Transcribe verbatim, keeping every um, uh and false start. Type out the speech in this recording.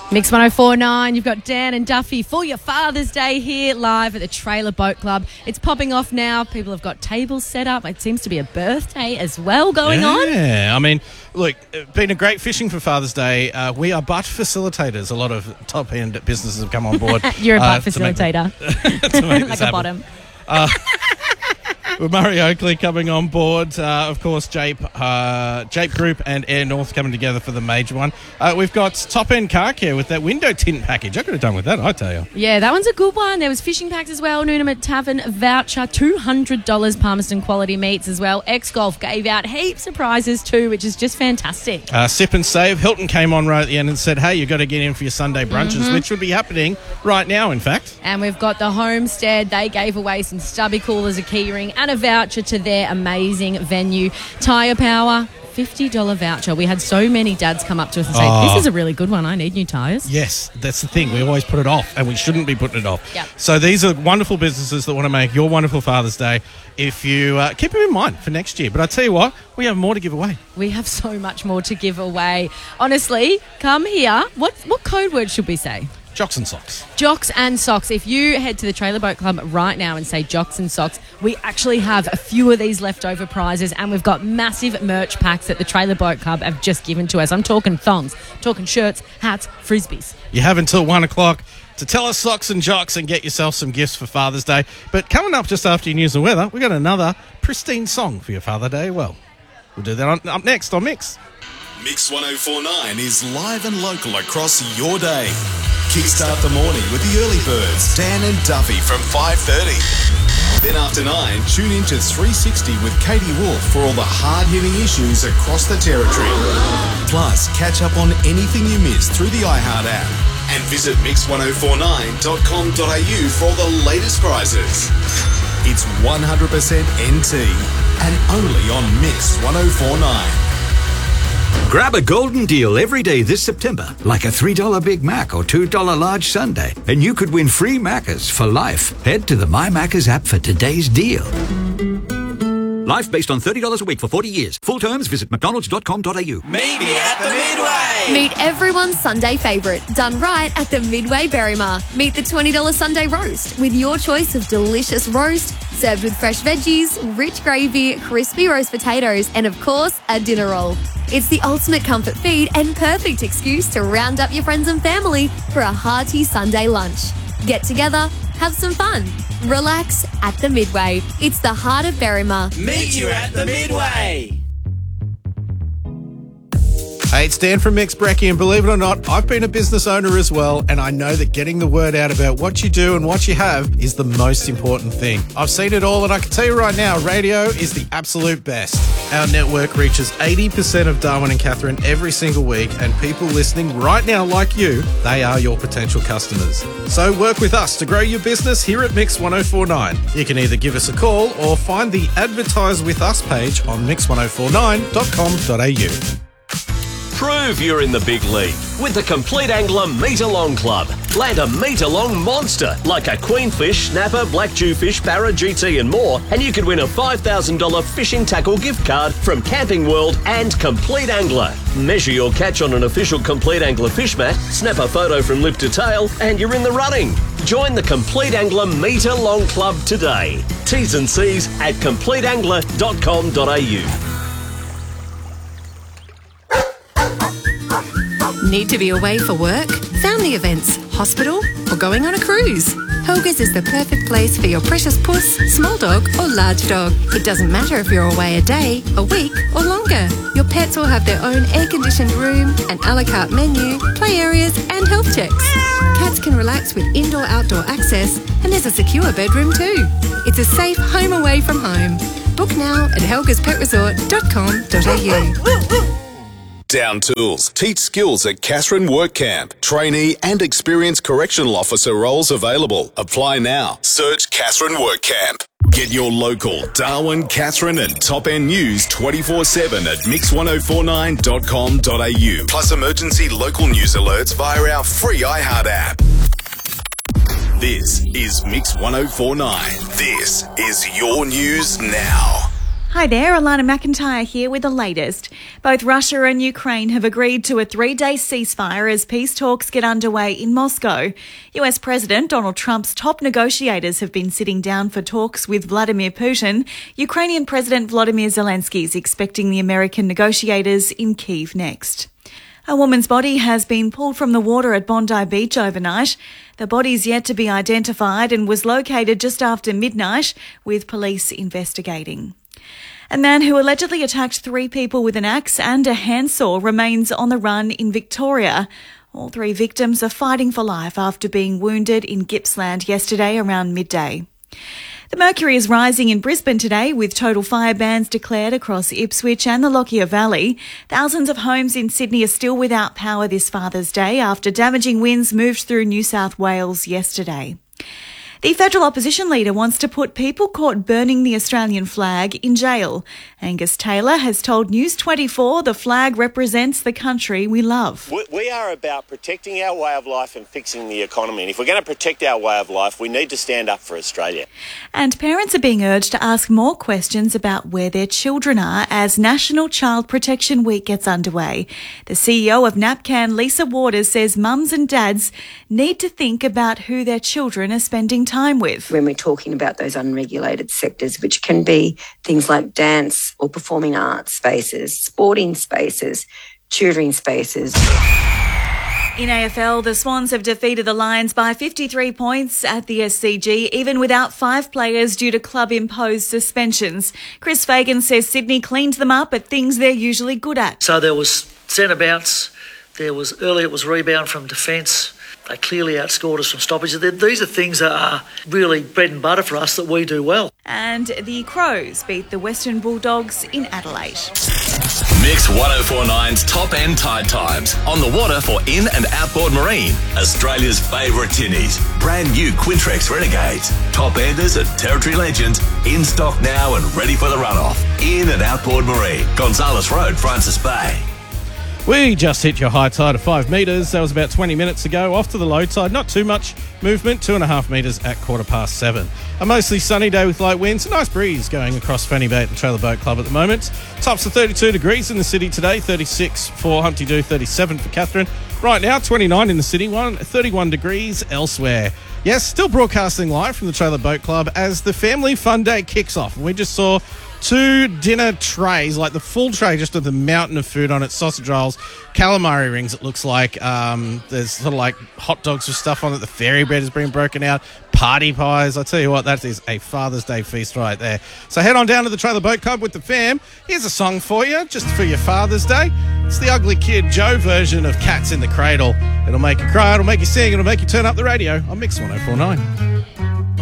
Mix one oh four point nine, you've got Dan and Duffy for your Father's Day here live at the Trailer Boat Club. It's popping off now. People have got tables set up. It seems to be a birthday as well going yeah, on. Yeah, I mean, look, been a great fishing for Father's Day. Uh, we are butt facilitators. A lot of top-end businesses have come on board. You're a butt uh, facilitator. To make, to make like this a happen. bottom. Uh, with Murray Oakley coming on board, uh, of course, Jape, uh, Jape Group and Air North coming together for the major one. Uh, we've got top-end car care with that window tint package. I could have done with that, I tell you. Yeah, that one's a good one. There was fishing packs as well. Noonamat Tavern voucher, two hundred dollars Palmerston quality meats as well. X-Golf gave out heaps of prizes too, which is just fantastic. Uh, Sip and Save. Hilton came on right at the end and said, hey, you've got to get in for your Sunday brunches, Mm-hmm. which would be happening right now, in fact. And we've got the Homestead. They gave away some stubby coolers, a key ring and a voucher to their amazing venue. Tyre Power, fifty dollars voucher. We had so many dads come up to us and say, Oh. this is a really good one. I need new tyres. Yes, that's the thing. We always put it off, and we shouldn't be putting it off. Yep. So these are wonderful businesses that want to make your wonderful Father's Day. If you uh, keep them in mind for next year. But I tell you what, we have more to give away. We have so much more to give away. Honestly, come here. What, what code word should we say? Jocks and Socks. Jocks and Socks. If you head to the Trailer Boat Club right now and say Jocks and Socks, we actually have a few of these leftover prizes, and we've got massive merch packs that the Trailer Boat Club have just given to us. I'm talking thongs, talking shirts, hats, frisbees. You have until one o'clock to tell us Socks and Jocks and get yourself some gifts for Father's Day. But coming up just after your news and weather, we've got another pristine song for your Father's Day. Well, we'll do that on, up next on Mix. Mix one oh four point nine is live and local across your day. Kickstart the morning with the early birds, Dan and Duffy from five thirty. Then after nine, tune in to three sixty with Katie Wolf for all the hard-hitting issues across the territory. Plus, catch up on anything you missed through the iHeart app. And visit mix one oh four nine dot com dot a u for all the latest prizes. It's one hundred percent N T and only on Mix one oh four point nine. Grab a golden deal every day this September, like a three dollar Big Mac or two dollar large sundae, and you could win free Maccas for life. Head to the My Maccas app for today's deal. Life based on thirty dollars a week for forty years. Full terms, visit mcdonalds dot com dot a u. Maybe at the Midway. Meet everyone's Sunday favourite, done right at the Midway Berrima. Meet the twenty dollars Sunday roast with your choice of delicious roast, served with fresh veggies, rich gravy, crispy roast potatoes, and of course, a dinner roll. It's the ultimate comfort feed and perfect excuse to round up your friends and family for a hearty Sunday lunch. Get together, have some fun, relax at the Midway. It's the heart of Berrima. Meet you at the Midway. Hey, it's Dan from Mix Brecky, and believe it or not, I've been a business owner as well, and I know that getting the word out about what you do and what you have is the most important thing. I've seen it all, and I can tell you right now, radio is the absolute best. Our network reaches eighty percent of Darwin and Catherine every single week, and people listening right now like you, they are your potential customers. So work with us to grow your business here at Mix one oh four point nine. You can either give us a call or find the Advertise With Us page on mix one oh four nine dot com dot a u. Prove you're in the big league with the Complete Angler Meter-Long Club. Land a meter-long monster like a queenfish, snapper, black jewfish, barra, G T and more, and you could win a five thousand dollars fishing tackle gift card from Camping World and Complete Angler. Measure your catch on an official Complete Angler fish mat, snap a photo from lip to tail, and you're in the running. Join the Complete Angler Meter-Long Club today. T's and C's at complete angler dot com dot a u. Need to be away for work, family events, hospital, or going on a cruise? Helga's is the perfect place for your precious puss, small dog, or large dog. It doesn't matter if you're away a day, a week, or longer. Your pets will have their own air-conditioned room, an a la carte menu, play areas, and health checks. Cats can relax with indoor-outdoor access, and there's a secure bedroom too. It's a safe home away from home. Book now at helgas pet resort dot com dot a u. Down Tools. Teach skills at Catherine Work Camp. Trainee and experienced correctional officer roles available. Apply now. Search Catherine Work Camp. Get your local Darwin, Catherine and top end news twenty-four seven at mix one oh four nine dot com dot a u. Plus emergency local news alerts via our free iHeart app. This is Mix one oh four point nine. This is your news now. Hi there, Alana McIntyre here with the latest. Both Russia and Ukraine have agreed to a three-day ceasefire as peace talks get underway in Moscow. U S President Donald Trump's top negotiators have been sitting down for talks with Vladimir Putin. Ukrainian President Volodymyr Zelensky is expecting the American negotiators in Kyiv next. A woman's body has been pulled from the water at Bondi Beach overnight. The body's yet to be identified and was located just after midnight, with police investigating. A man who allegedly attacked three people with an axe and a handsaw remains on the run in Victoria. All three victims are fighting for life after being wounded in Gippsland yesterday around midday. The mercury is rising in Brisbane today, with total fire bans declared across Ipswich and the Lockyer Valley. Thousands of homes in Sydney are still without power this Father's Day after damaging winds moved through New South Wales yesterday. The federal opposition leader wants to put people caught burning the Australian flag in jail. Angus Taylor has told News twenty-four the flag represents the country we love. We are about protecting our way of life and fixing the economy. And if we're going to protect our way of life, we need to stand up for Australia. And parents are being urged to ask more questions about where their children are as National Child Protection Week gets underway. The C E O of NAPCAN, Lisa Waters, says mums and dads need to think about who their children are spending time with. When we're talking about those unregulated sectors, which can be things like dance or performing arts spaces, sporting spaces, tutoring spaces. In A F L, the Swans have defeated the Lions by fifty-three points at the S C G, even without five players due to club-imposed suspensions. Chris Fagan says Sydney cleaned them up at things they're usually good at. So there was centre bounce, there was earlier it was rebound from defence. They clearly outscored us from stoppages. These are things that are really bread and butter for us that we do well. And the Crows beat the Western Bulldogs in Adelaide. Mix one oh four point nine's Top End Tide Times. On the water for in- and outboard marine. Australia's favourite tinnies. Brand new Quintrex Renegades. Top Enders and Territory Legends. In stock now and ready for the runoff. In- and outboard marine. Gonzales Road, Francis Bay. We just hit your high tide of five metres. That was about twenty minutes ago. Off to the low tide. Not too much movement. Two and a half metres at quarter past seven. A mostly sunny day with light winds. A nice breeze going across Fanny Bay at the Trailer Boat Club at the moment. Tops of thirty-two degrees in the city today. thirty-six for Humpty Doo. thirty-seven for Catherine. Right now, twenty-nine in the city. One, thirty-one degrees elsewhere. Yes, still broadcasting live from the Trailer Boat Club as the Family Fun Day kicks off. We just saw two dinner trays, like the full tray, just with a mountain of food on it. Sausage rolls, calamari rings, it looks like. Um, there's sort of like hot dogs with stuff on it. The fairy bread has been broken out. Party pies. I tell you what, that is a Father's Day feast right there. So head on down to the Trailer Boat Club with the fam. Here's a song for you, just for your Father's Day. It's the Ugly Kid Joe version of Cats in the Cradle. It'll make you cry, it'll make you sing, it'll make you turn up the radio on Mix one oh four point nine.